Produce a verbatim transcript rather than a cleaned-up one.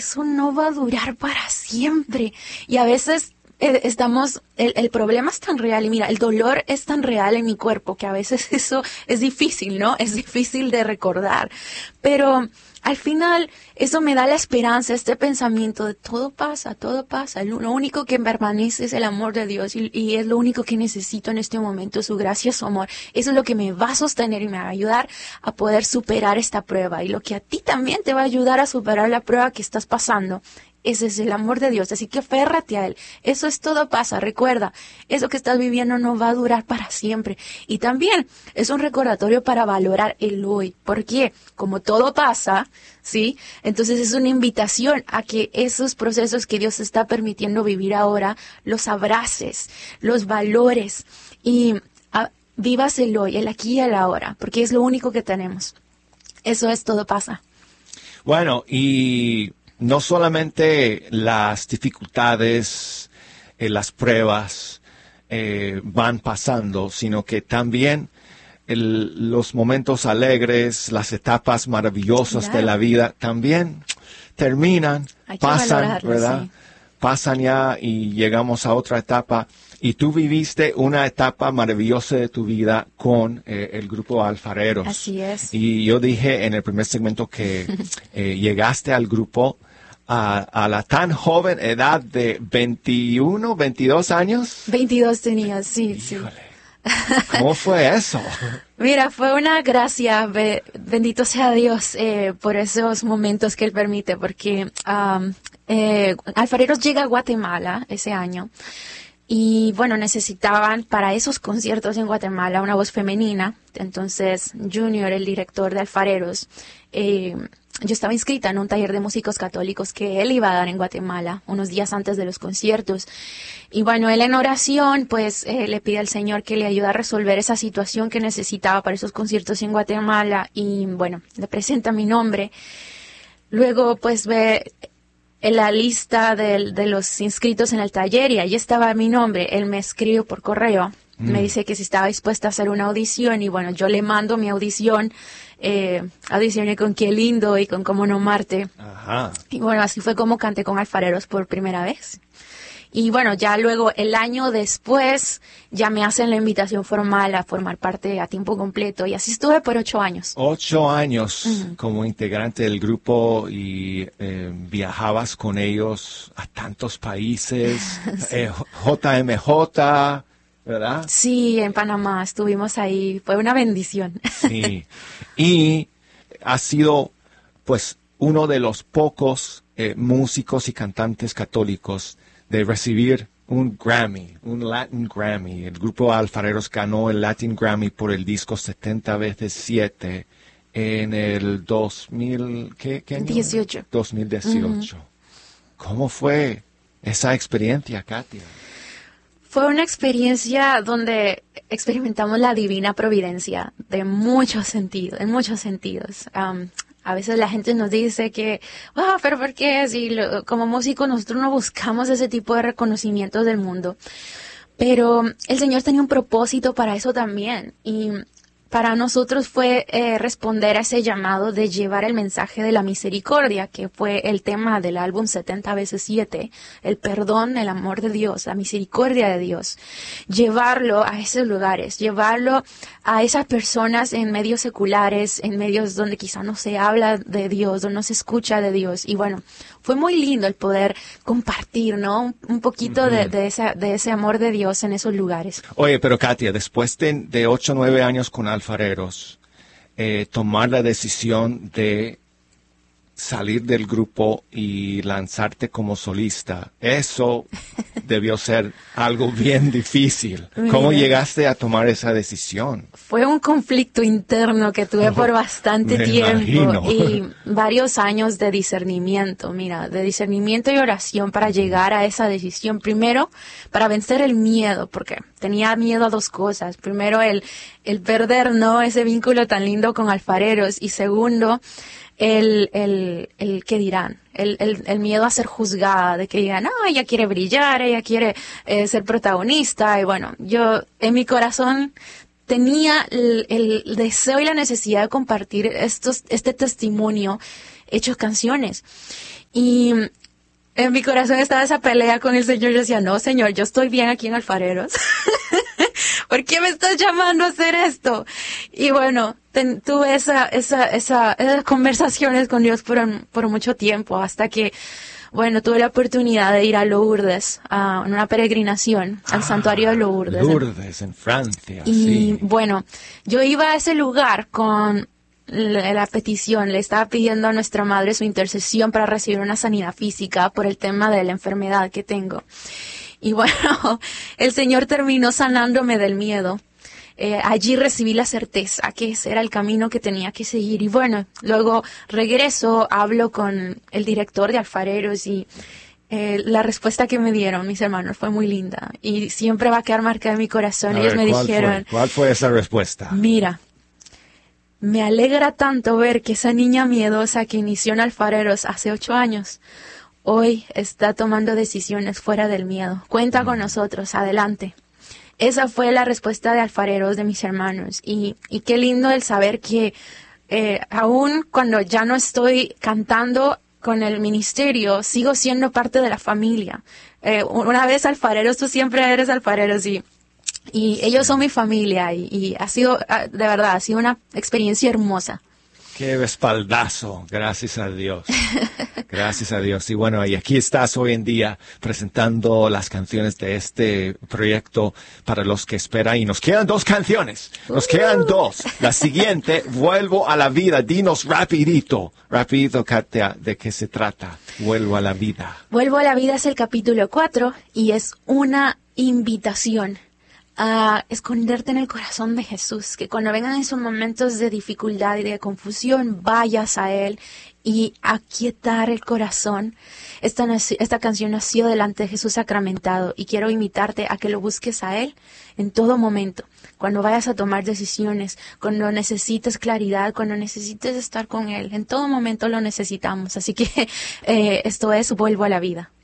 Eso no va a durar para siempre. Y a veces eh, estamos, el, el problema es tan real, y mira, el dolor es tan real en mi cuerpo que a veces eso es difícil, ¿no? Es difícil de recordar. Pero al final eso me da la esperanza, este pensamiento de todo pasa, todo pasa. Lo, lo único que permanece es el amor de Dios, y, y es lo único que necesito en este momento, su gracia, su amor. Eso es lo que me va a sostener y me va a ayudar a poder superar esta prueba, y lo que a ti también te va a ayudar a superar la prueba que estás pasando. Ese es el amor de Dios, así que aférrate a Él. Eso es, todo pasa. Recuerda, eso que estás viviendo no va a durar para siempre. Y también es un recordatorio para valorar el hoy. Porque como todo pasa, ¿sí? Entonces es una invitación a que esos procesos que Dios está permitiendo vivir ahora, los abraces, los valores y a, vivas el hoy, el aquí y el ahora, porque es lo único que tenemos. Eso es, todo pasa. Bueno, y no solamente las dificultades, eh, las pruebas eh, van pasando, sino que también el, los momentos alegres, las etapas maravillosas claro. de la vida también terminan, pasan, ¿verdad? Sí. Pasan ya y llegamos a otra etapa. Y tú viviste una etapa maravillosa de tu vida con eh, el grupo Alfareros. Así es. Y yo dije en el primer segmento que eh, llegaste al grupo A, a la tan joven edad de veintiuno, veintidós años. veintidós tenía, sí, Híjole. sí. ¿Cómo fue eso? Mira, fue una gracia, be, bendito sea Dios eh, por esos momentos que Él permite, porque um, eh, Alfareros llega a Guatemala ese año. Y bueno, necesitaban para esos conciertos en Guatemala una voz femenina. Entonces, Junior, el director de Alfareros, eh, yo estaba inscrita en un taller de músicos católicos que él iba a dar en Guatemala unos días antes de los conciertos. Y bueno, él en oración, pues eh, le pide al Señor que le ayude a resolver esa situación que necesitaba para esos conciertos en Guatemala. Y bueno, le presenta mi nombre. Luego, pues ve en la lista de, de los inscritos en el taller y ahí estaba mi nombre. Él me escribe por correo, mm. me dice que si estaba dispuesta a hacer una audición y bueno, yo le mando mi audición, eh, audicioné con Qué Lindo y con Cómo No Amarte. Ajá. Y bueno, así fue como canté con Alfareros por primera vez. Y bueno, ya luego el año después ya me hacen la invitación formal a formar parte a tiempo completo y así estuve por ocho años. Ocho años uh-huh. como integrante del grupo y eh, viajabas con ellos a tantos países, sí. eh, J M J, ¿verdad? Sí, en Panamá estuvimos ahí, fue una bendición. Sí, y ha sido pues uno de los pocos eh, músicos y cantantes católicos de recibir un Grammy, un Latin Grammy. El grupo Alfareros ganó el Latin Grammy por el disco setenta veces siete en el dos mil, ¿qué, qué año? dieciocho. dos mil dieciocho. Uh-huh. ¿Cómo fue esa experiencia, Katia? Fue una experiencia donde experimentamos la divina providencia de muchos sentidos, en muchos sentidos. Um, A veces la gente nos dice que, wow, pero ¿por qué? Si lo, como músicos nosotros no buscamos ese tipo de reconocimientos del mundo. Pero el Señor tenía un propósito para eso también. Y para nosotros fue eh, responder a ese llamado de llevar el mensaje de la misericordia, que fue el tema del álbum setenta veces siete, el perdón, el amor de Dios, la misericordia de Dios. Llevarlo a esos lugares, llevarlo a esas personas en medios seculares, en medios donde quizá no se habla de Dios, donde no se escucha de Dios. Y bueno, fue muy lindo el poder compartir, ¿no? Un, un poquito uh-huh. de, de, esa, de ese amor de Dios en esos lugares. Oye, pero Katia, después de, de ocho o nueve años con Alfareros, eh, tomar la decisión de salir del grupo y lanzarte como solista, eso debió ser algo bien difícil. ¿Cómo Mira, llegaste a tomar esa decisión? Fue un conflicto interno que tuve por bastante Me tiempo imagino. Y varios años de discernimiento, mira, de discernimiento y oración para llegar a esa decisión. Primero, para vencer el miedo, porque tenía miedo a dos cosas. Primero, el, el perder, ¿no?, ese vínculo tan lindo con Alfareros. Y segundo, el, el, el ¿qué dirán? El, el, el miedo a ser juzgada, de que digan, no, ella quiere brillar, ella quiere eh, ser protagonista. Y bueno, yo en mi corazón tenía el, el deseo y la necesidad de compartir estos, este testimonio hecho canciones. Y en mi corazón estaba esa pelea con el Señor. Yo decía, no, Señor, yo estoy bien aquí en Alfareros. ¿Por qué me estás llamando a hacer esto? Y bueno, ten, tuve esa, esa, esa, esas conversaciones con Dios por, por mucho tiempo, hasta que, bueno, tuve la oportunidad de ir a Lourdes, a una peregrinación al ah, santuario de Lourdes. Lourdes, en Francia, y, sí. bueno, yo iba a ese lugar con la, la petición, le estaba pidiendo a nuestra madre su intercesión para recibir una sanidad física por el tema de la enfermedad que tengo. Y bueno, el Señor terminó sanándome del miedo. Eh, allí recibí la certeza que ese era el camino que tenía que seguir. Y bueno, luego regreso, hablo con el director de Alfareros y eh, la respuesta que me dieron mis hermanos fue muy linda. Y siempre va a quedar marcada en mi corazón. A Ellos ver, me ¿cuál dijeron... Fue? ¿Cuál fue esa respuesta? Mira, me alegra tanto ver que esa niña miedosa que inició en Alfareros hace ocho años... hoy está tomando decisiones fuera del miedo. Cuenta con nosotros, adelante. Esa fue la respuesta de Alfareros, de mis hermanos. Y, y qué lindo el saber que eh, aún cuando ya no estoy cantando con el ministerio, sigo siendo parte de la familia. Eh, una vez Alfareros, tú siempre eres Alfareros y, y ellos son mi familia. Y, y ha sido, de verdad, ha sido una experiencia hermosa. Qué respaldazo, gracias a Dios. Gracias a Dios. Y bueno, y aquí estás hoy en día presentando las canciones de este proyecto para los que esperan. Y nos quedan dos canciones. Nos quedan dos. La siguiente, Vuelvo a la vida. Dinos rapidito, rapidito, Katia, ¿de qué se trata? Vuelvo a la vida. Vuelvo a la vida es el capítulo cuatro y es una invitación a esconderte en el corazón de Jesús, que cuando vengan esos momentos de dificultad y de confusión, vayas a Él y aquietar el corazón. Esta, esta canción nació delante de Jesús sacramentado y quiero invitarte a que lo busques a Él en todo momento, cuando vayas a tomar decisiones, cuando necesites claridad, cuando necesites estar con Él, en todo momento lo necesitamos. Así que eh, esto es Vuelvo a la vida.